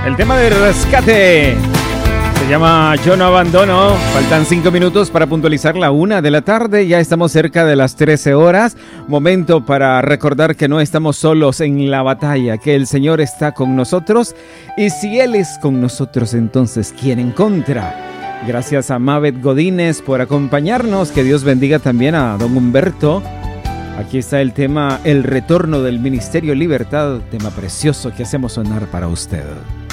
El tema de rescate se llama Yo no abandono. Faltan 5 minutos para puntualizar la 1 de la tarde. Ya estamos cerca de las 13 horas. Momento para recordar que no estamos solos en la batalla, que el Señor está con nosotros. Y si Él es con nosotros, entonces ¿quién en contra? Gracias a Mavet Godínez por acompañarnos. Que Dios bendiga también a don Humberto. Aquí está el tema El retorno del Ministerio Libertad. Tema precioso que hacemos sonar para usted.